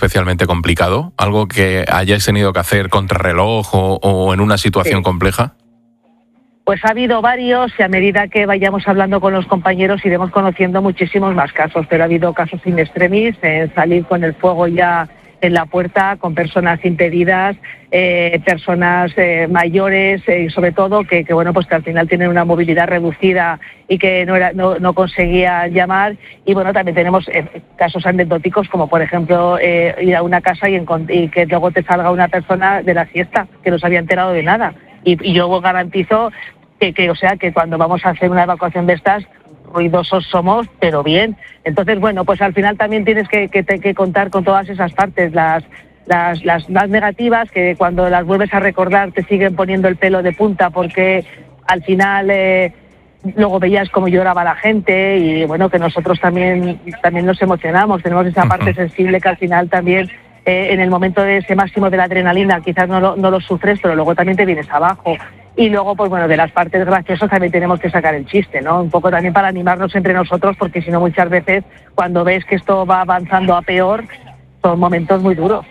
especialmente complicado? ¿Algo que hayáis tenido que hacer contrarreloj o en una situación compleja? Pues ha habido varios y a medida que vayamos hablando con los compañeros iremos conociendo muchísimos más casos, pero ha habido casos in extremis, salir con el fuego ya en la puerta, con personas impedidas, personas mayores y sobre todo que bueno, pues que al final tienen una movilidad reducida y que no conseguían llamar. Y bueno, también tenemos casos anecdóticos como por ejemplo ir a una casa y que luego te salga una persona de la siesta que no se había enterado de nada. Y yo garantizo que cuando vamos a hacer una evacuación de estas, ruidosos somos, pero bien. Entonces, bueno, pues al final también tienes que contar con todas esas partes, las más negativas, que cuando las vuelves a recordar te siguen poniendo el pelo de punta porque al final luego veías cómo lloraba la gente y bueno, que nosotros también nos emocionamos, tenemos esa parte sensible que al final también en el momento de ese máximo de la adrenalina quizás no lo sufres, pero luego también te vienes abajo. Y luego, pues bueno, de las partes graciosas también tenemos que sacar el chiste, ¿no? Un poco también para animarnos entre nosotros, porque si no muchas veces cuando ves que esto va avanzando a peor, son momentos muy duros.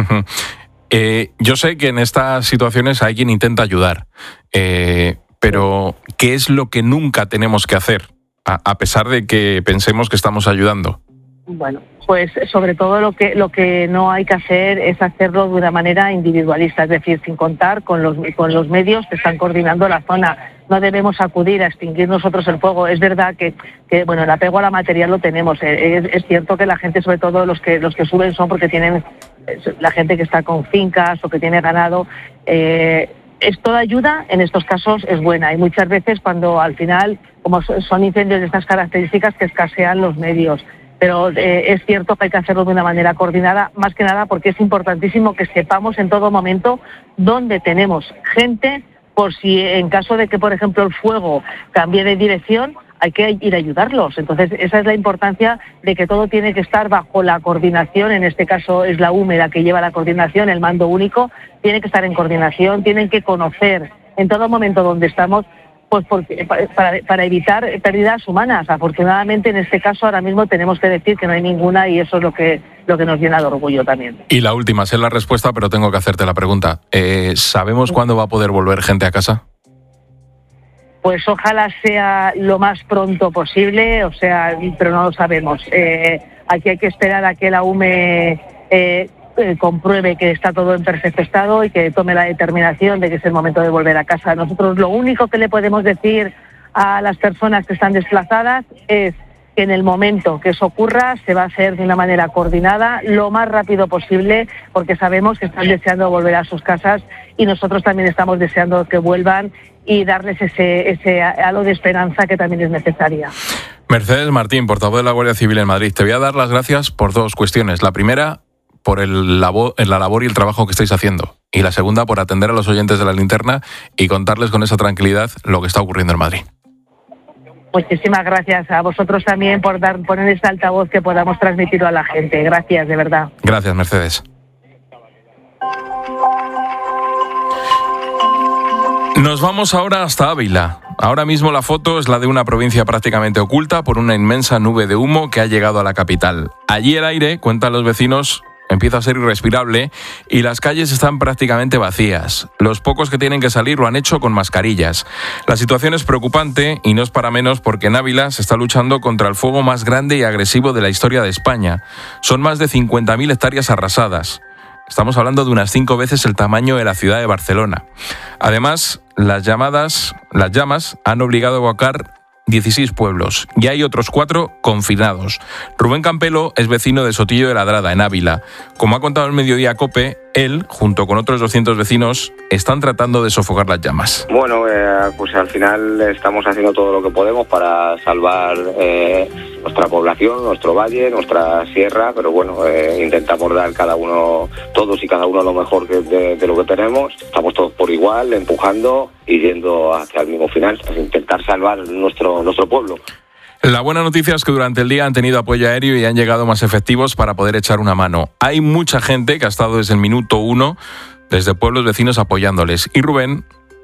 Yo sé que en estas situaciones hay quien intenta ayudar, pero ¿qué es lo que nunca tenemos que hacer, a pesar de que pensemos que estamos ayudando? Bueno, pues sobre todo lo que no hay que hacer es hacerlo de una manera individualista, es decir, sin contar con los medios que están coordinando la zona. No debemos acudir a extinguir nosotros el fuego. Es verdad que bueno, el apego a la material lo tenemos. Es cierto que la gente, sobre todo los que suben son porque tienen la gente que está con fincas o que tiene ganado. Toda ayuda en estos casos es buena y muchas veces cuando al final, como son incendios de estas características, que escasean los medios. Pero es cierto que hay que hacerlo de una manera coordinada, más que nada porque es importantísimo que sepamos en todo momento dónde tenemos gente, por si en caso de que, por ejemplo, el fuego cambie de dirección, hay que ir a ayudarlos. Entonces, esa es la importancia de que todo tiene que estar bajo la coordinación. En este caso es la UME la que lleva la coordinación, el mando único, tiene que estar en coordinación, tienen que conocer en todo momento dónde estamos, pues para evitar pérdidas humanas. Afortunadamente, en este caso, ahora mismo tenemos que decir que no hay ninguna y eso es lo que nos llena de orgullo también. Y la última, sé la respuesta, pero tengo que hacerte la pregunta. ¿Sabemos cuándo va a poder volver gente a casa? Pues ojalá sea lo más pronto posible, pero no lo sabemos. Aquí hay que esperar a que la UME compruebe que está todo en perfecto estado y que tome la determinación de que es el momento de volver a casa. Nosotros lo único que le podemos decir a las personas que están desplazadas es que en el momento que eso ocurra se va a hacer de una manera coordinada lo más rápido posible, porque sabemos que están deseando volver a sus casas y nosotros también estamos deseando que vuelvan y darles ese halo de esperanza que también es necesaria. Mercedes Martín, portavoz de la Guardia Civil en Madrid, te voy a dar las gracias por dos cuestiones. La primera, por la labor y el trabajo que estáis haciendo. Y la segunda, por atender a los oyentes de La Linterna y contarles con esa tranquilidad lo que está ocurriendo en Madrid. Muchísimas gracias a vosotros también por poner ese altavoz que podamos transmitirlo a la gente. Gracias, de verdad. Gracias, Mercedes. Nos vamos ahora hasta Ávila. Ahora mismo la foto es la de una provincia prácticamente oculta por una inmensa nube de humo que ha llegado a la capital. Allí el aire, cuentan los vecinos, empieza a ser irrespirable y las calles están prácticamente vacías. Los pocos que tienen que salir lo han hecho con mascarillas. La situación es preocupante y no es para menos porque en Ávila se está luchando contra el fuego más grande y agresivo de la historia de España. Son más de 50.000 hectáreas arrasadas. Estamos hablando de unas 5 veces el tamaño de la ciudad de Barcelona. Además, las llamas han obligado a evacuar 16 pueblos y hay otros 4 confinados. Rubén Campelo es vecino de Sotillo de Ladrada, en Ávila. Como ha contado el Mediodía COPE, él, junto con otros 200 vecinos, están tratando de sofocar las llamas. Bueno, pues al final estamos haciendo todo lo que podemos para salvar nuestra población, nuestro valle, nuestra sierra, pero bueno, intentamos dar todos y cada uno lo mejor de lo que tenemos. Estamos todos por igual, empujando y yendo hacia el mismo final, intentar salvar nuestro pueblo. La buena noticia es que durante el día han tenido apoyo aéreo y han llegado más efectivos para poder echar una mano. Hay mucha gente que ha estado desde el minuto 1, desde pueblos vecinos apoyándoles. Y Rubén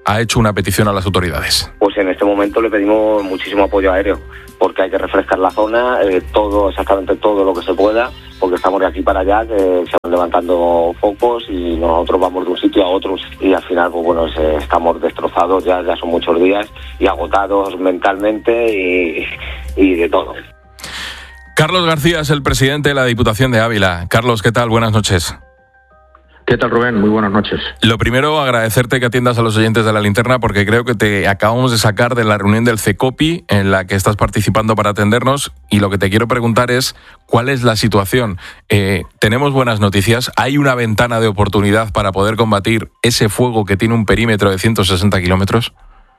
ha hecho una petición a las autoridades. Pues en este momento le pedimos muchísimo apoyo aéreo, porque hay que refrescar la zona, exactamente todo lo que se pueda, porque estamos de aquí para allá, que se van levantando focos y nosotros vamos de un sitio a otro y al final pues bueno, estamos destrozados, ya son muchos días y agotados mentalmente y de todo. Carlos García es el presidente de la Diputación de Ávila. Carlos, ¿qué tal? Buenas noches. ¿Qué tal, Rubén? Muy buenas noches. Lo primero, agradecerte que atiendas a los oyentes de La Linterna, porque creo que te acabamos de sacar de la reunión del CECOPI en la que estás participando para atendernos, y lo que te quiero preguntar es ¿cuál es la situación? Tenemos buenas noticias, hay una ventana de oportunidad para poder combatir ese fuego que tiene un perímetro de 160 kilómetros.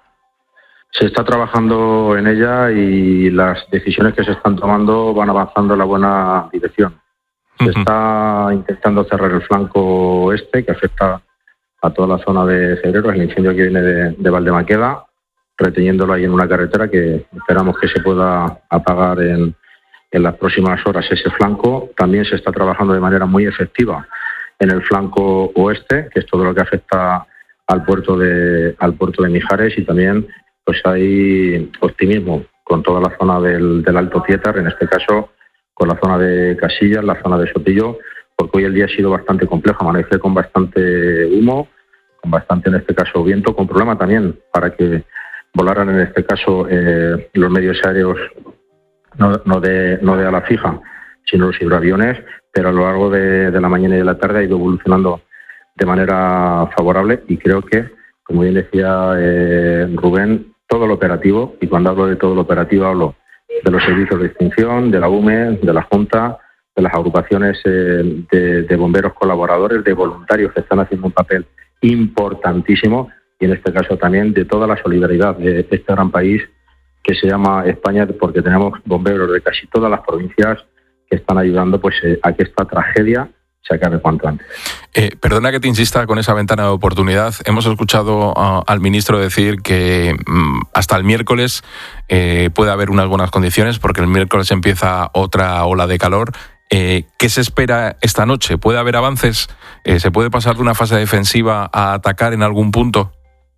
Se está trabajando en ella y las decisiones que se están tomando van avanzando en la buena dirección. Se está intentando cerrar el flanco este, que afecta a toda la zona de Cebreros, el incendio que viene de Valdemaqueda, reteniéndolo ahí en una carretera que esperamos que se pueda apagar en las próximas horas ese flanco. También se está trabajando de manera muy efectiva en el flanco oeste, que es todo lo que afecta al puerto de Mijares, y también pues hay optimismo con toda la zona del Alto Tietar, en este caso con la zona de Casillas, la zona de Sotillo, porque hoy el día ha sido bastante complejo, amanecer con bastante humo, con bastante, en este caso, viento, con problema también para que volaran, en este caso, los medios aéreos, no de ala fija, sino los hidroaviones, pero a lo largo de la mañana y de la tarde ha ido evolucionando de manera favorable, y creo que, como bien decía Rubén, todo lo operativo, y cuando hablo de todo lo operativo hablo de los servicios de extinción, de la UME, de la Junta, de las agrupaciones de bomberos colaboradores, de voluntarios que están haciendo un papel importantísimo, y en este caso también de toda la solidaridad de este gran país que se llama España, porque tenemos bomberos de casi todas las provincias que están ayudando pues a que esta tragedia se acabe cuanto antes. Perdona que te insista con esa ventana de oportunidad. Hemos escuchado al ministro decir que hasta el miércoles puede haber unas buenas condiciones, porque el miércoles empieza otra ola de calor. ¿Qué se espera esta noche? ¿Puede haber avances? ¿Se puede pasar de una fase defensiva a atacar en algún punto?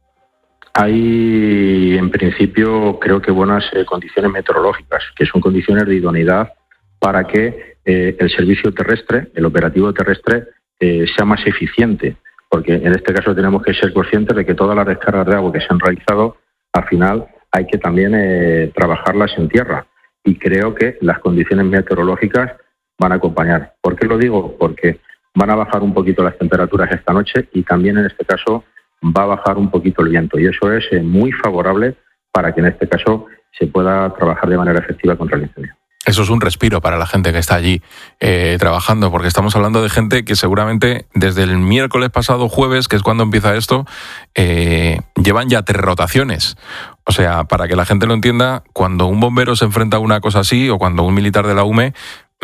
Hay, en principio, creo que buenas condiciones meteorológicas, que son condiciones de idoneidad para que el servicio terrestre, el operativo terrestre, sea más eficiente, porque en este caso tenemos que ser conscientes de que todas las descargas de agua que se han realizado, al final hay que también trabajarlas en tierra, y creo que las condiciones meteorológicas van a acompañar. ¿Por qué lo digo? Porque van a bajar un poquito las temperaturas esta noche, y también en este caso va a bajar un poquito el viento, y eso es muy favorable para que en este caso se pueda trabajar de manera efectiva contra el incendio. Eso es un respiro para la gente que está allí trabajando, porque estamos hablando de gente que seguramente desde el miércoles pasado, jueves, que es cuando empieza esto, llevan ya 3 rotaciones. O sea, para que la gente lo entienda, cuando un bombero se enfrenta a una cosa así, o cuando un militar de la UME,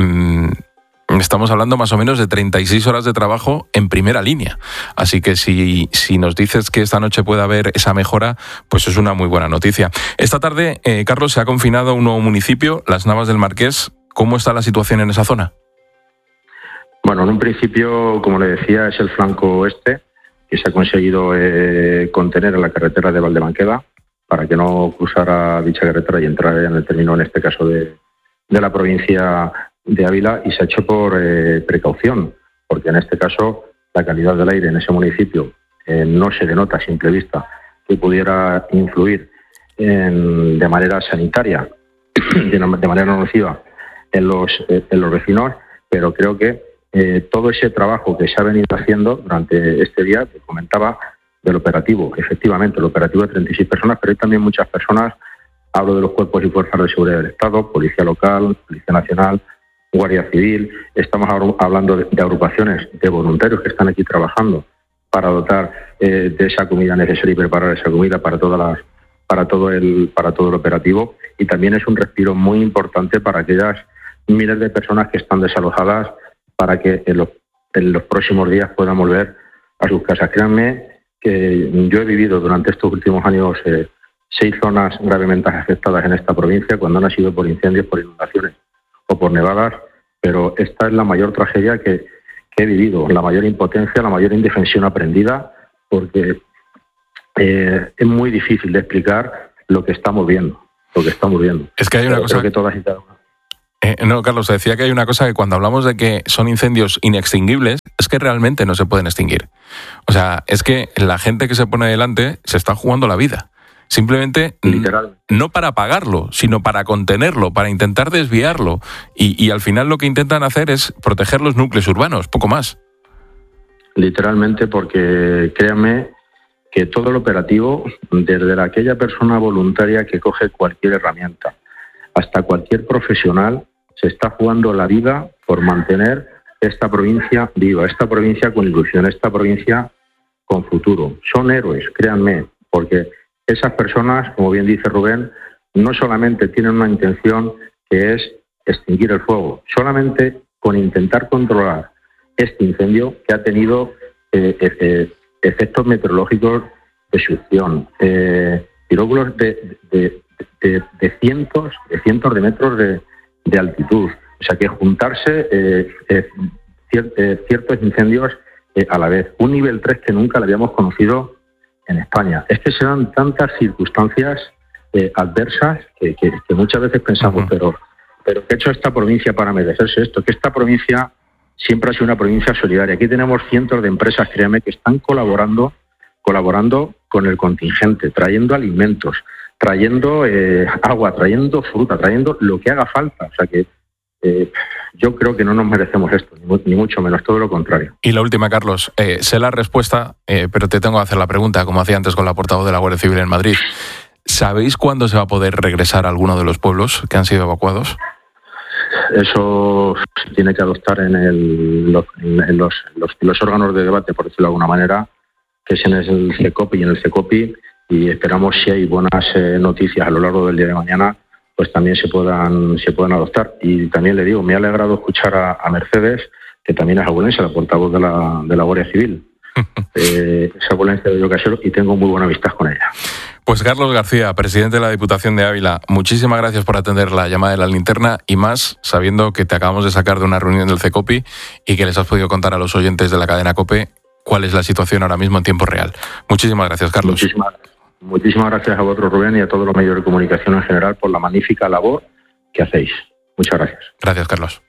estamos hablando más o menos de 36 horas de trabajo en primera línea. Así que si nos dices que esta noche puede haber esa mejora, pues es una muy buena noticia. Esta tarde, Carlos, se ha confinado un nuevo municipio, Las Navas del Marqués. ¿Cómo está la situación en esa zona? Bueno, en un principio, como le decía, es el flanco oeste, que se ha conseguido contener en la carretera de Valdemaqueda, para que no cruzara dicha carretera y entrara en el término, en este caso, de la provincia de Ávila, y se ha hecho por precaución, porque en este caso la calidad del aire en ese municipio no se denota a simple vista que pudiera influir de manera sanitaria, de manera nociva en los vecinos, pero creo que todo ese trabajo que se ha venido haciendo durante este día, que comentaba del operativo, efectivamente el operativo de 36 personas, pero hay también muchas personas, hablo de los cuerpos y fuerzas de seguridad del Estado, Policía Local, Policía Nacional, Guardia Civil. Estamos hablando de agrupaciones de voluntarios que están aquí trabajando para dotar de esa comida necesaria y preparar esa comida para todo el operativo, y también es un respiro muy importante para aquellas miles de personas que están desalojadas, para que en los próximos días puedan volver a sus casas. Créanme que yo he vivido durante estos últimos años 6 zonas gravemente afectadas en esta provincia, cuando han sido por incendios, por inundaciones o por nevadas, pero esta es la mayor tragedia que he vivido, la mayor impotencia, la mayor indefensión aprendida, porque es muy difícil de explicar lo que estamos viendo. Es que hay una cosa... que todas y cada una. No, Carlos, te decía que hay una cosa que cuando hablamos de que son incendios inextinguibles, es que realmente no se pueden extinguir. O sea, es que la gente que se pone delante se está jugando la vida. Simplemente, no para apagarlo, sino para contenerlo, para intentar desviarlo. Y al final lo que intentan hacer es proteger los núcleos urbanos, poco más. Literalmente, porque créanme que todo el operativo, desde aquella persona voluntaria que coge cualquier herramienta hasta cualquier profesional, se está jugando la vida por mantener esta provincia viva, esta provincia con ilusión, esta provincia con futuro. Son héroes, créanme, porque esas personas, como bien dice Rubén, no solamente tienen una intención que es extinguir el fuego, solamente con intentar controlar este incendio que ha tenido efectos meteorológicos de succión, piróculos de cientos de metros de altitud. O sea que juntarse ciertos incendios a la vez. Un nivel 3 que nunca lo habíamos conocido en España. Es que se dan tantas circunstancias adversas que muchas veces pensamos, pero ¿qué ha hecho esta provincia para merecerse esto? Que esta provincia siempre ha sido una provincia solidaria. Aquí tenemos cientos de empresas, créanme, que están colaborando con el contingente, trayendo alimentos, trayendo agua, trayendo fruta, trayendo lo que haga falta. O sea que yo creo que no nos merecemos esto, ni mucho menos, todo lo contrario. Y la última, Carlos, sé la respuesta, pero te tengo que hacer la pregunta, como hacía antes con la portavoz de la Guardia Civil en Madrid. ¿Sabéis cuándo se va a poder regresar a alguno de los pueblos que han sido evacuados? Eso se tiene que adoptar en los órganos de debate, por decirlo de alguna manera, que es en el CECOPI y en el CECOPI, y esperamos, si hay buenas noticias a lo largo del día de mañana, pues también se puedan adoptar. Y también le digo, me ha alegrado escuchar a Mercedes, que también es abuelense, la portavoz de la Guardia Civil. Es abuelense de Ocasio y tengo muy buena amistad con ella. Pues Carlos García, presidente de la Diputación de Ávila, muchísimas gracias por atender la llamada de la linterna, y más sabiendo que te acabamos de sacar de una reunión del CECOPI y que les has podido contar a los oyentes de la cadena COPE cuál es la situación ahora mismo en tiempo real. Muchísimas gracias, Carlos. Muchísimas gracias a vosotros, Rubén, y a todos los medios de comunicación en general por la magnífica labor que hacéis. Muchas gracias. Gracias, Carlos.